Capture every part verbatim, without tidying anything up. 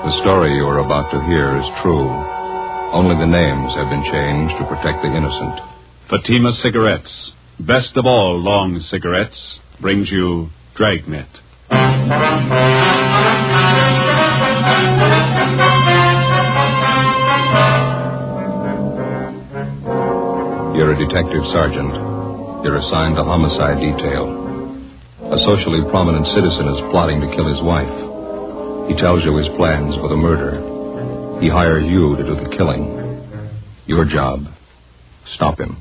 The story you are about to hear is true. Only the names have been changed to protect the innocent. Fatima Cigarettes, best of all long cigarettes, brings you Dragnet. You're a detective sergeant. You're assigned to homicide detail. A socially prominent citizen is plotting to kill his wife. He tells you his plans for the murder. He hires you to do the killing. Your job, stop him.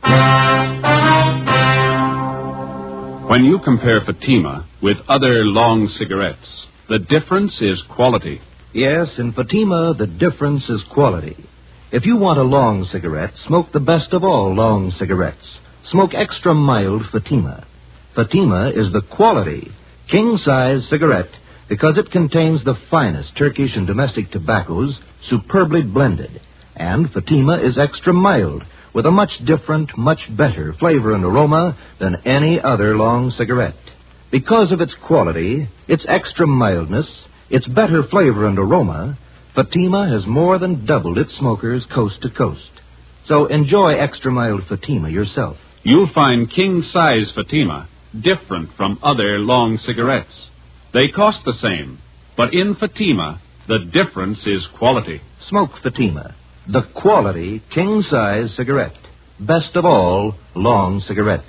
When you compare Fatima with other long cigarettes, the difference is quality. Yes, in Fatima, the difference is quality. If you want a long cigarette, smoke the best of all long cigarettes. Smoke extra mild Fatima. Fatima is the quality, king-size cigarette because it contains the finest Turkish and domestic tobaccos superbly blended. And Fatima is extra mild with a much different, much better flavor and aroma than any other long cigarette. Because of its quality, its extra mildness, its better flavor and aroma, Fatima has more than doubled its smokers coast to coast. So enjoy extra mild Fatima yourself. You'll find king-size Fatima different from other long cigarettes. They cost the same, but in Fatima, the difference is quality. Smoke Fatima, the quality king-size cigarette. Best of all long cigarettes.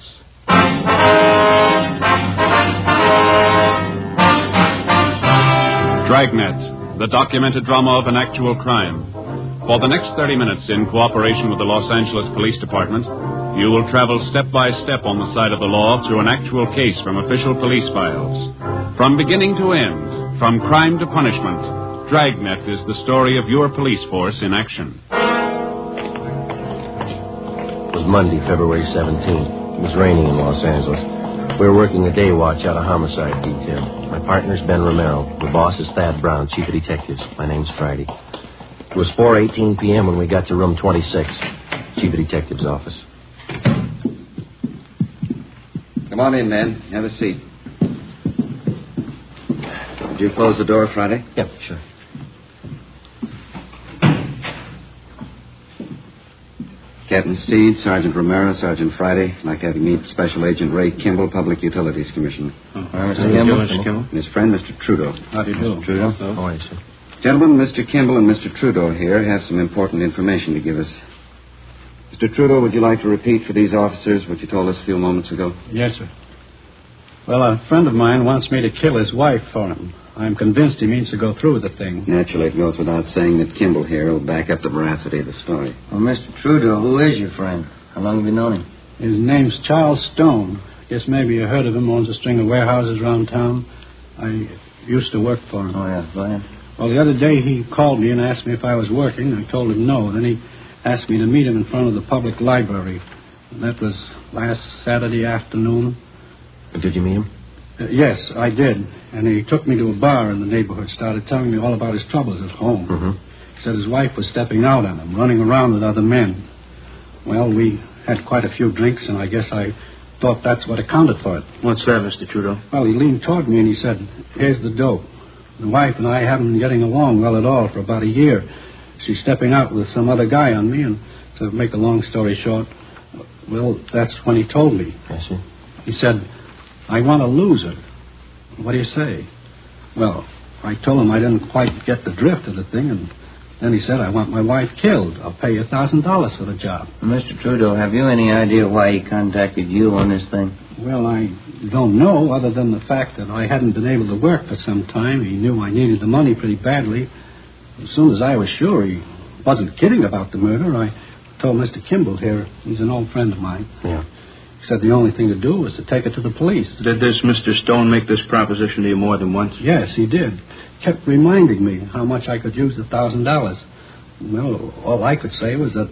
Dragnet, the documented drama of an actual crime. For the next thirty minutes, in cooperation with the Los Angeles Police Department, you will travel step by step on the side of the law through an actual case from official police files. From beginning to end, from crime to punishment, Dragnet is the story of your police force in action. It was Monday, February seventeenth. It was raining in Los Angeles. We were working a day watch out of homicide detail. My partner's Ben Romero. The boss is Thad Brown, chief of detectives. My name's Friday. It was four eighteen p.m. when we got to room twenty-six, chief of detectives' office. Come on in, man. Have a seat. Did you close the door, Friday? Yep, sure. Captain Steed, Sergeant Romero, Sergeant Friday. I'd like to have you meet Special Agent Ray Kimball, Public Utilities Commissioner. Oh, Mister Kimball. Mister Kimball. And his friend, Mister Trudeau. How do you do? Mister Trudeau. Oh, How are you, sir? Gentlemen, Mister Kimball and Mister Trudeau here have some important information to give us. Mister Trudeau, would you like to repeat for these officers what you told us a few moments ago? Yes, sir. Well, a friend of mine wants me to kill his wife for him. I'm convinced he means to go through with the thing. Naturally, it goes without saying that Kimball here will back up the veracity of the story. Well, Mister Trudeau, who is your friend? How long have you known him? His name's Charles Stone. Guess maybe you heard of him. Owns a string of warehouses around town. I used to work for him. Oh, yeah, go ahead. Well, the other day he called me and asked me if I was working. I told him no. Then he asked me to meet him in front of the public library. And that was last Saturday afternoon. Did you meet him? Uh, yes, I did. And he took me to a bar in the neighborhood, started telling me all about his troubles at home. Mm-hmm. He said his wife was stepping out on him, running around with other men. Well, we had quite a few drinks, and I guess I thought that's what accounted for it. What's that, Mister Trudeau? Well, he leaned toward me and he said, here's the dope. The wife and I haven't been getting along well at all for about a year. She's stepping out with some other guy on me, and to make a long story short, well, that's when he told me. Yes, sir. He said, I want to lose her. What do you say? Well, I told him I didn't quite get the drift of the thing, and then he said, I want my wife killed. I'll pay you a thousand dollars for the job. Mister Trudeau, have you any idea why he contacted you on this thing? Well, I don't know, other than the fact that I hadn't been able to work for some time. He knew I needed the money pretty badly. As soon as I was sure he wasn't kidding about the murder, I told Mister Kimball here. He's an old friend of mine. Yeah. He said the only thing to do was to take it to the police. Did this Mister Stone make this proposition to you more than once? Yes, he did. Kept reminding me how much I could use the thousand dollars. Well, all I could say was that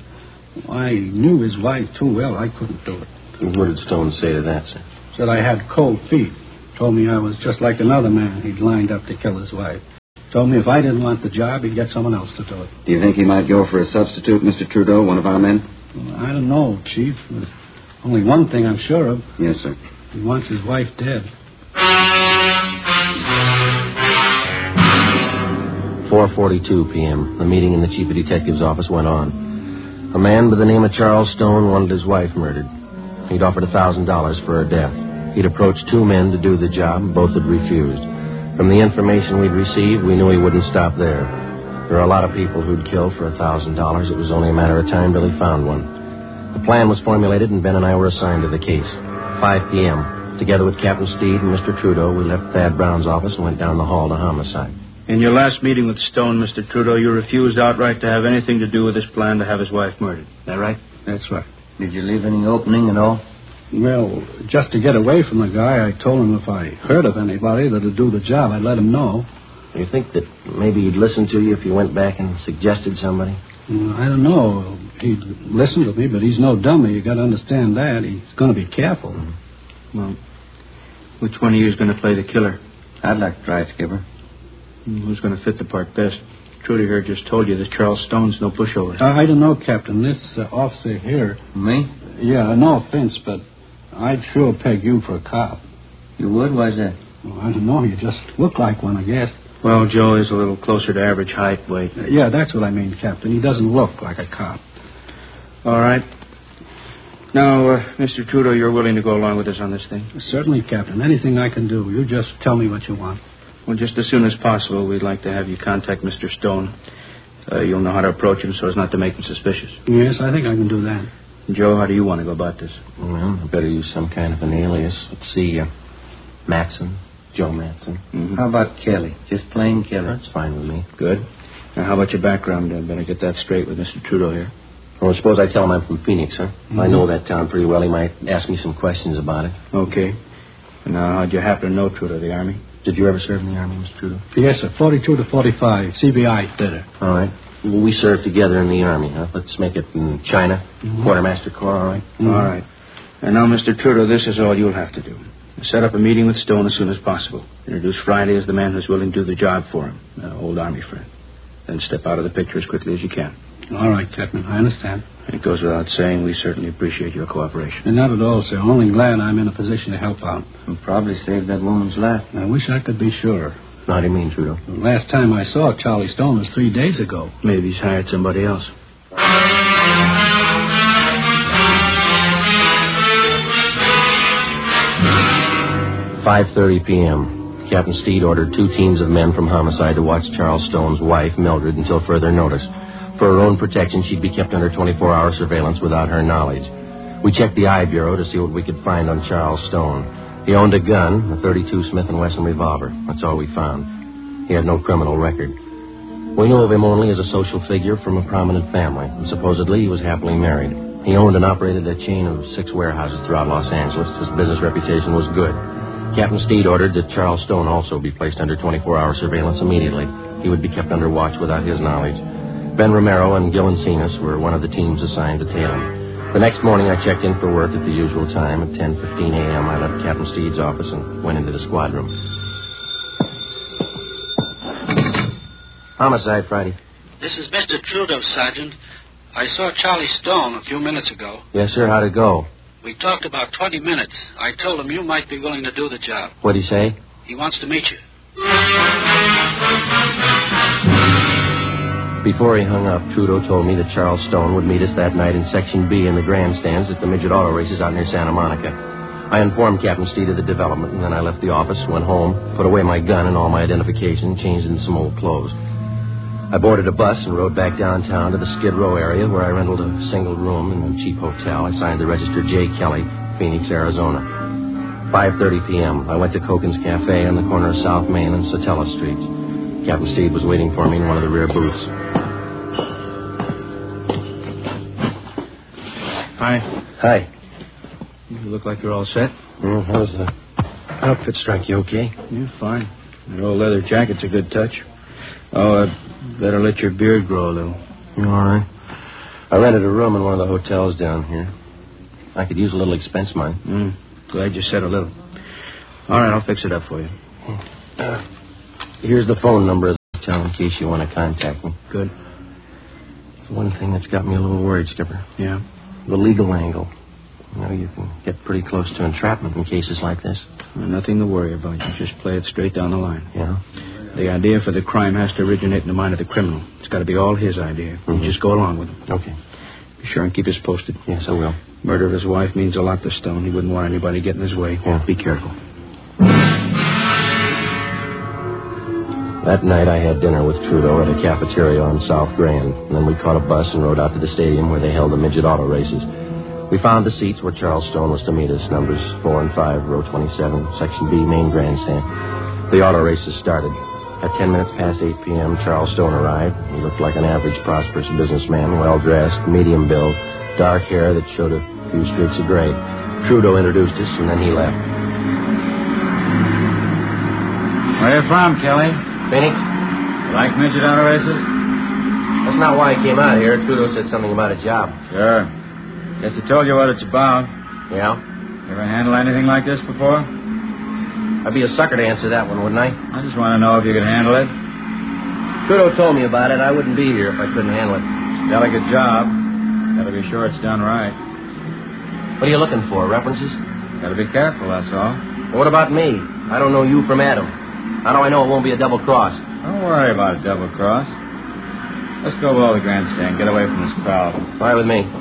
I knew his wife too well. I couldn't do it. And what did Stone say to that, sir? Said I had cold feet. Told me I was just like another man he'd lined up to kill his wife. Told me if I didn't want the job, he'd get someone else to do it. Do you think he might go for a substitute, Mister Trudeau, one of our men? Well, I don't know, Chief. There's only one thing I'm sure of. Yes, sir. He wants his wife dead. four forty-two p.m., the meeting in the chief of detective's office went on. A man by the name of Charles Stone wanted his wife murdered. He'd offered one thousand dollars for her death. He'd approached two men to do the job. Both had refused. From the information we'd received, we knew he wouldn't stop there. There are a lot of people who'd kill for one thousand dollars. It was only a matter of time till he found one. The plan was formulated, and Ben and I were assigned to the case. five p.m. Together with Captain Steed and Mister Trudeau, we left Thad Brown's office and went down the hall to homicide. In your last meeting with Stone, Mister Trudeau, you refused outright to have anything to do with his plan to have his wife murdered. Is that right? That's right. Did you leave any opening at all? Well, just to get away from the guy, I told him if I heard of anybody that'd do the job, I'd let him know. You think that maybe he'd listen to you if you went back and suggested somebody? Well, I don't know. He'd listen to me, but he's no dummy. You got to understand that. He's going to be careful. Mm-hmm. Well, which one of you is going to play the killer? I'd like to try, Skipper. Who's going to fit the part best? Trudy here just told you that Charles Stone's no pushover. Uh, I don't know, Captain. This uh, officer here... Me? Yeah, no offense, but I'd sure peg you for a cop. You would? Why's that? Well, I don't know. You just look like one, I guess. Well, Joe is a little closer to average height, weight. Uh, yeah, that's what I mean, Captain. He doesn't look like a cop. All right. Now, uh, Mister Trudeau, you're willing to go along with us on this thing? Certainly, Captain. Anything I can do. You just tell me what you want. Well, just as soon as possible, we'd like to have you contact Mister Stone. Uh, you'll know how to approach him so as not to make him suspicious. Yes, I think I can do that. Joe, how do you want to go about this? Well, I better use some kind of an alias. Let's see, uh, Matson. Joe Matson. Mm-hmm. How about Kelly? Just plain Kelly? That's fine with me. Good. Now, how about your background? I better get that straight with Mister Trudeau here. Well, suppose I tell him I'm from Phoenix, huh? Mm-hmm. I know that town pretty well. He might ask me some questions about it. Okay. And now, how'd you happen to know Trudeau, the Army? Did you ever serve in the Army, Mister Trudeau? Yes, sir. forty-two to forty-five. C B I theater. All right. Well, we served together in the Army, huh? Let's make it in China. Mm-hmm. Quartermaster Corps, all right? Mm-hmm. All right. And now, Mister Trudeau, this is all you'll have to do. Set up a meeting with Stone as soon as possible. Introduce Friday as the man who's willing to do the job for him, an old Army friend. Then step out of the picture as quickly as you can. All right, Captain. I understand. It goes without saying, we certainly appreciate your cooperation. And not at all, sir. Only glad I'm in a position to help out. You'll probably save that woman's life. I wish I could be sure. How do you mean, Trudeau? The last time I saw Charlie Stone was three days ago. Maybe he's hired somebody else. five thirty p.m. Captain Steed ordered two teams of men from homicide to watch Charles Stone's wife, Mildred, until further notice. For her own protection, she'd be kept under twenty-four hour surveillance without her knowledge. We checked the I Bureau to see what we could find on Charles Stone. He owned a gun, a thirty-two Smith and Wesson revolver. That's all we found. He had no criminal record. We knew of him only as a social figure from a prominent family, and supposedly he was happily married. He owned and operated a chain of six warehouses throughout Los Angeles. His business reputation was good. Captain Steed ordered that Charles Stone also be placed under twenty-four hour surveillance immediately. He would be kept under watch without his knowledge. Ben Romero and Gil Encinas were one of the teams assigned to tail him. The next morning, I checked in for work at the usual time. At ten fifteen a.m., I left Captain Steed's office and went into the squad room. Homicide, Friday. This is Mister Trudeau, Sergeant. I saw Charlie Stone a few minutes ago. Yes, sir. How'd it go? We talked about twenty minutes. I told him you might be willing to do the job. What'd he say? He wants to meet you. Before he hung up, Trudeau told me that Charles Stone would meet us that night in Section B in the grandstands at the midget auto races out near Santa Monica. I informed Captain Steed of the development, and then I left the office, went home, put away my gun and all my identification, changed into some old clothes. I boarded a bus and rode back downtown to the Skid Row area, where I rented a single room in a cheap hotel. I signed the register J. Kelly, Phoenix, Arizona. five thirty p.m. I went to Koken's Cafe on the corner of South Main and Satella Streets. Captain Steed was waiting for me in one of the rear booths. Hi. Hi. You look like you're all set. Mm, how's the outfit strike you okay? Yeah, fine. That old leather jacket's a good touch. Oh, uh, better let your beard grow a little. All right. I rented a room in one of the hotels down here. I could use a little expense money. Mm, glad you said a little. All right, I'll fix it up for you. Uh, here's the phone number of the hotel in case you want to contact me. Good. It's one thing that's got me a little worried, Skipper. Yeah? The legal angle. You know, you can get pretty close to entrapment in cases like this. Well, nothing to worry about. You just play it straight down the line. Yeah? The idea for the crime has to originate in the mind of the criminal. It's got to be all his idea. Mm-hmm. You just go along with him. Okay. Be sure and keep us posted. Yes, I will. Murder of his wife means a lot to Stone. He wouldn't want anybody getting in his way. Yeah. Be careful. That night I had dinner with Trudeau at a cafeteria on South Grand, and then we caught a bus and rode out to the stadium where they held the midget auto races. We found the seats where Charles Stone was to meet us, numbers four and five, row twenty-seven, Section B, main grandstand. The auto races started. At ten minutes past eight p.m., Charles Stone arrived. He looked like an average, prosperous businessman, well-dressed, medium build, dark hair that showed a few streaks of gray. Trudeau introduced us, and then he left. Where you from, Kelly? Phoenix? You like midget auto races? That's not why I came out here. Trudeau said something about a job. Sure. Guess he told you what it's about. Yeah? You ever handle anything like this before? I'd be a sucker to answer that one, wouldn't I? I just want to know if you could handle it. Trudeau told me about it. I wouldn't be here if I couldn't handle it. Delicate job. Gotta be sure it's done right. What are you looking for, references? Gotta be careful, that's all. What about me? I don't know you from Adam. How do I know it won't be a double cross? Don't worry about a double cross. Let's go below the grandstand. Get away from this crowd. All right with me.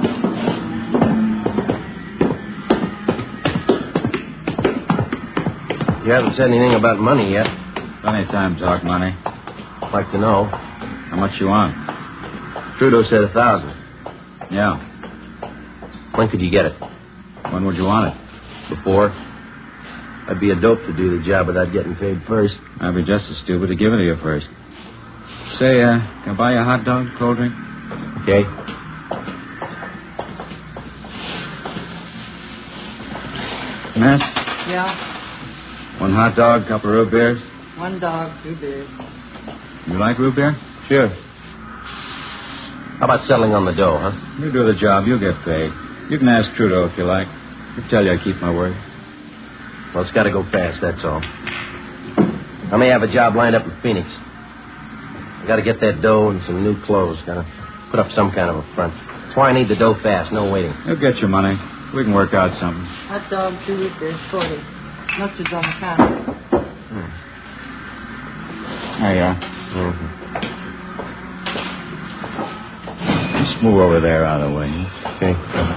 You haven't said anything about money yet. Plenty of time to talk money. I'd like to know. How much you want? Trudeau said a thousand. Yeah. When could you get it? When would you want it? Before. I'd be a dope to do the job without getting paid first. I'd be just as stupid to give it to you first. Say, uh, can I buy you a hot dog, cold drink? Okay. Miss? Yeah, One hot dog, couple of root beers. one dog, two beers. You like root beer? Sure. How about settling on the dough, huh? You do the job, you'll get paid. You can ask Trudeau if you like. He'll tell you I keep my word. Well, it's got to go fast, that's all. I may have a job lined up in Phoenix. I got to get that dough and some new clothes. Got to put up some kind of a front. That's why I need the dough fast, no waiting. You'll get your money. We can work out something. Hot dog, two root beers, forty. Mustard's on the counter. Hmm. There you are. Mm-hmm. Just move over there out of the way. Okay.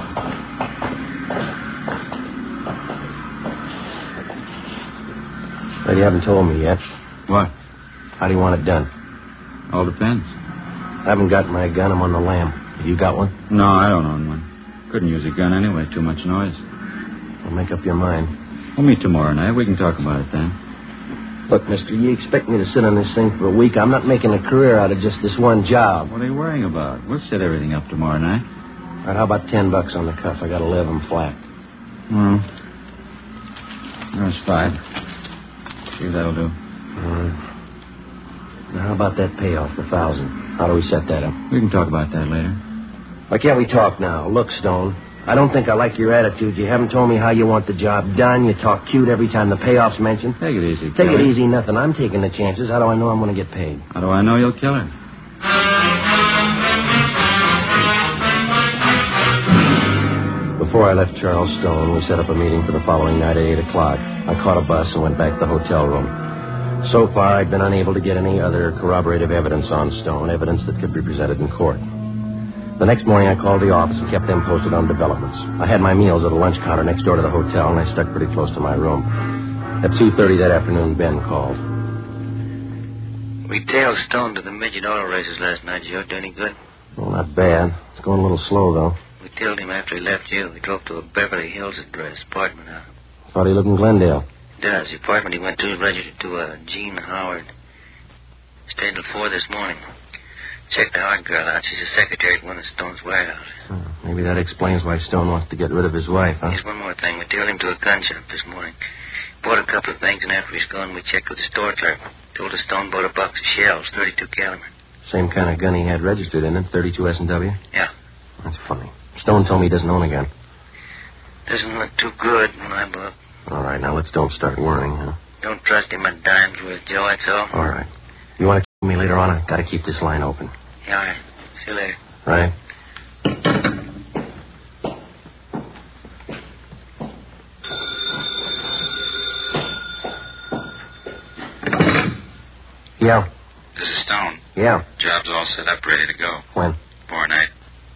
But you haven't told me yet. What? How do you want it done? All depends. I haven't got my gun. I'm on the lam. Have you got one? No, I don't own one. Couldn't use a gun anyway. Too much noise. Well, make up your mind. We'll meet tomorrow night. We can talk about it then. Look, mister, you expect me to sit on this thing for a week. I'm not making a career out of just this one job. What are you worrying about? We'll set everything up tomorrow night. All right, how about ten bucks on the cuff? I got eleven flat. Hmm. That's five. See if that'll do. All right. Now, how about that payoff, the thousand? How do we set that up? We can talk about that later. Why can't we talk now? Look, Stone, I don't think I like your attitude. You haven't told me how you want the job done. You talk cute every time the payoff's mentioned. Take it easy, Take Kelly. it easy, nothing. I'm taking the chances. How do I know I'm going to get paid? How do I know you'll kill her? Before I left Charles Stone, we set up a meeting for the following night at eight o'clock. I caught a bus and went back to the hotel room. So far, I'd been unable to get any other corroborative evidence on Stone, evidence that could be presented in court. The next morning, I called the office and kept them posted on developments. I had my meals at a lunch counter next door to the hotel, and I stuck pretty close to my room. At two thirty that afternoon, Ben called. We tailed Stone to the midget auto races last night, Joe. Do any good? Well, not bad. It's going a little slow, though. We tailed him after he left you. We drove to a Beverly Hills address, apartment house. Thought he lived in Glendale. Does. The apartment he went to is registered to uh, Jean Howard. Stayed till four this morning. Checked the Howard girl out. She's a secretary at one of Stone's warehouses. Oh, maybe that explains why Stone wants to get rid of his wife, huh? Here's one more thing. We tailed him to a gun shop this morning. Bought a couple of things, and after he's gone, we checked with the store clerk. Told us Stone bought a box of shells, thirty-two caliber. Same kind of gun he had registered in it, thirty-two S and W? Yeah. That's funny. Stone told me he doesn't own a gun. Doesn't look too good when I look. All right, now let's don't start worrying, huh? Don't trust him a dime's worth, Joe, that's all. All right. You want to call me later on? I've got to keep this line open. Yeah, all right. See you later. Right. Yeah. This is Stone. Yeah. Job's all set up, ready to go. When? Tomorrow night.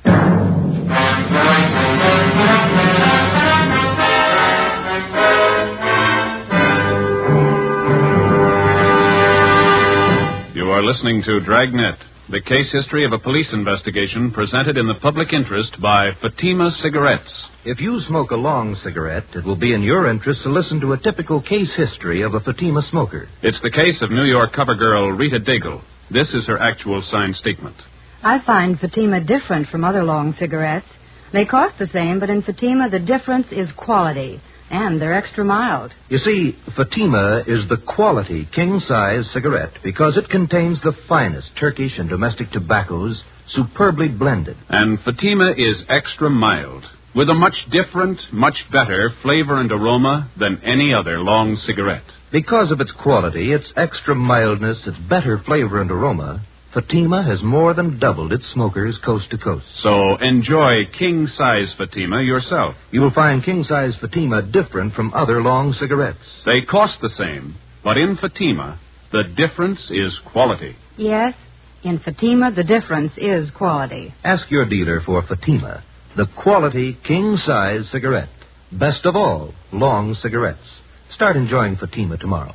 You are listening to Dragnet, the case history of a police investigation presented in the public interest by Fatima Cigarettes. If you smoke a long cigarette, it will be in your interest to listen to a typical case history of a Fatima smoker. It's the case of New York cover girl Rita Daigle. This is her actual signed statement. I find Fatima different from other long cigarettes. They cost the same, but in Fatima the difference is quality. And they're extra mild. You see, Fatima is the quality king-size cigarette because it contains the finest Turkish and domestic tobaccos superbly blended. And Fatima is extra mild, with a much different, much better flavor and aroma than any other long cigarette. Because of its quality, its extra mildness, its better flavor and aroma, Fatima has more than doubled its smokers coast to coast. So enjoy king-size Fatima yourself. You will find king-size Fatima different from other long cigarettes. They cost the same, but in Fatima, the difference is quality. Yes, in Fatima, the difference is quality. Ask your dealer for Fatima, the quality king-size cigarette. Best of all, long cigarettes. Start enjoying Fatima tomorrow.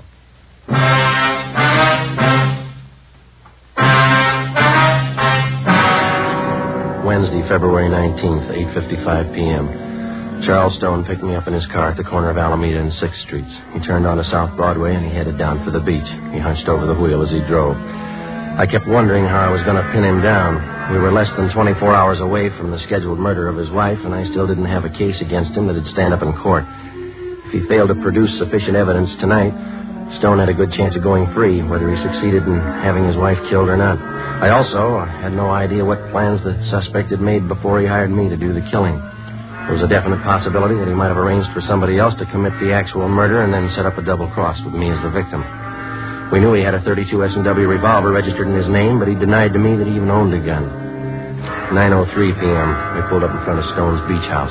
Wednesday, February nineteenth, eight fifty-five p.m. Charles Stone picked me up in his car at the corner of Alameda and sixth Streets. He turned onto South Broadway and he headed down for the beach. He hunched over the wheel as he drove. I kept wondering how I was going to pin him down. We were less than twenty-four hours away from the scheduled murder of his wife, and I still didn't have a case against him that'd stand up in court. If he failed to produce sufficient evidence tonight, Stone had a good chance of going free, whether he succeeded in having his wife killed or not. I also had no idea what plans the suspect had made before he hired me to do the killing. There was a definite possibility that he might have arranged for somebody else to commit the actual murder and then set up a double cross with me as the victim. We knew he had a thirty-two S and W revolver registered in his name, but he denied to me that he even owned a gun. nine oh three p.m., we pulled up in front of Stone's beach house.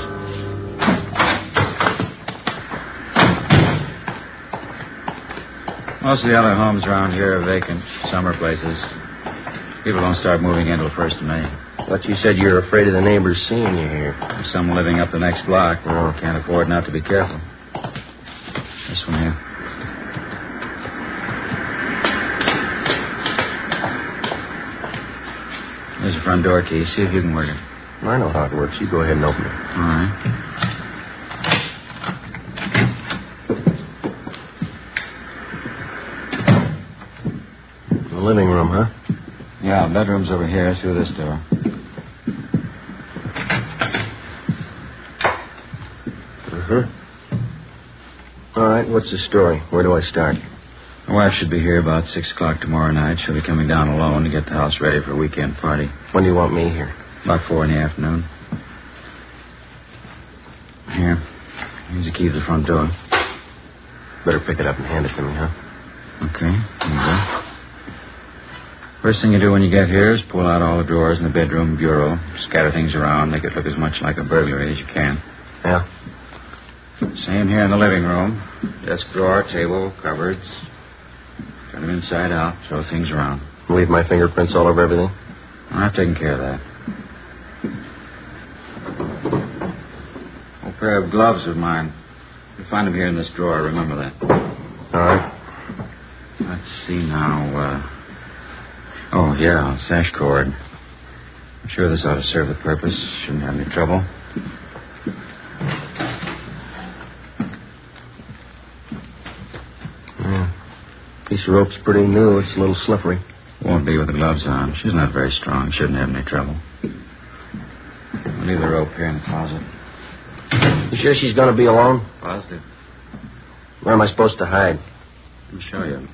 Most of the other homes around here are vacant, summer places. People don't start moving in till first of May. But you said you're afraid of the neighbors seeing you here. There's some living up the next block. Oh. Can't afford not to be careful. This one here. There's the front door key. See if you can work it. I know how it works. You go ahead and open it. All right. Living room, huh? Yeah, bedroom's over here through this door. Uh-huh. All right, what's the story? Where do I start? My wife should be here about six o'clock tomorrow night. She'll be coming down alone to get the house ready for a weekend party. When do you want me here? About four in the afternoon. Here. Here's the key to the front door. Better pick it up and hand it to me, huh? Okay, here you go. First thing you do when you get here is pull out all the drawers in the bedroom bureau, scatter things around, make it look as much like a burglary as you can. Yeah? Same here in the living room. Desk drawer, table, cupboards. Turn them inside out, throw things around. Leave my fingerprints all over everything? I've taken care of that. Old pair of gloves of mine. You'll find them here in this drawer, remember that. All right. Let's see now, uh... Oh, yeah, sash cord. I'm sure this ought to serve the purpose. Shouldn't have any trouble. Yeah. Piece of rope's pretty new. It's a little slippery. Won't be with the gloves on. She's not very strong. Shouldn't have any trouble. I'll leave the rope here in the closet. You sure she's going to be alone? Positive. Where am I supposed to hide? Let me show you.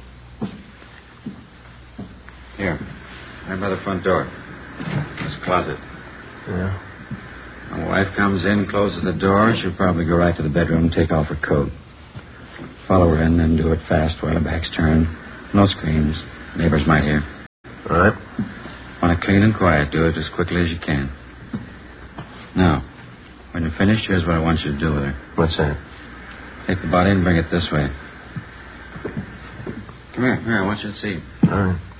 Here. Right by the front door. This closet. Yeah. My wife comes in, closes the door. She'll probably go right to the bedroom and take off her coat. Follow her in, then do it fast while her back's turned. No screams. Neighbors might hear. All right. Want it clean and quiet. Do it as quickly as you can. Now, when you're finished, here's what I want you to do with her. What's that? Take the body and bring it this way. Come here. Here, I want you to see. All right.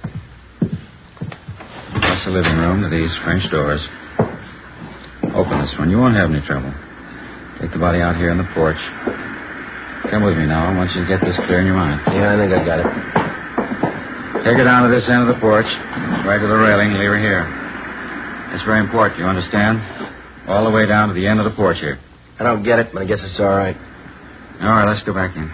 Across the living room to these French doors. Open this one. You won't have any trouble. Take the body out here on the porch. Come with me now. I want you to get this clear in your mind. Yeah, I think I got it. Take her down to this end of the porch, right to the railing, and leave her here. It's very important, you understand? All the way down to the end of the porch here. I don't get it, but I guess it's all right. All right, let's go back in.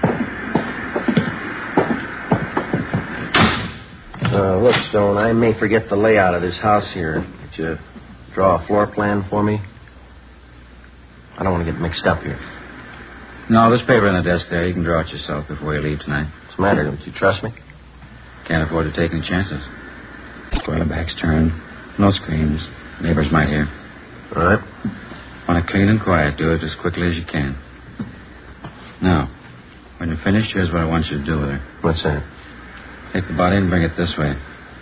Uh, look, Stone, I may forget the layout of this house here. Could you draw a floor plan for me? I don't want to get mixed up here. No, there's paper on the desk there. You can draw it yourself before you leave tonight. What's the matter? Don't you trust me? Can't afford to take any chances. While the back's turned. No screams. Neighbors might hear. All right. Want it clean and quiet. Do it as quickly as you can. Now, when you're finished, here's what I want you to do with her. What's that? Take the body and bring it this way.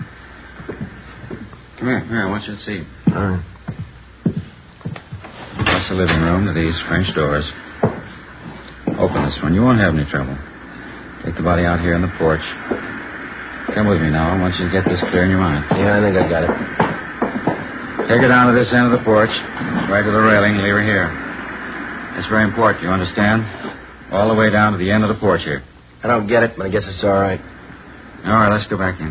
Come here. Here, I want you to see. All right. Across the living room to these French doors. Open this one. You won't have any trouble. Take the body out here on the porch. Come with me now. I want you to get this clear in your mind. Yeah, I think I got it. Take her down to this end of the porch, right to the railing, and leave her here. It's very important, you understand? All the way down to the end of the porch here. I don't get it, but I guess it's all right. All right, let's go back in.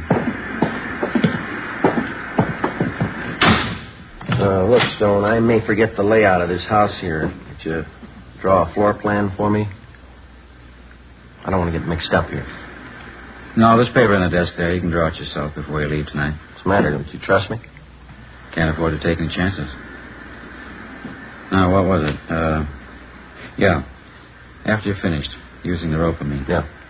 Uh, look, Stone, I may forget the layout of this house here. Could you draw a floor plan for me? I don't want to get mixed up here. No, there's paper on the desk there. You can draw it yourself before you leave tonight. What's the matter? Don't you trust me? Can't afford to take any chances. Now, what was it? Uh, yeah. After you're finished, using the rope, I mean. Yeah.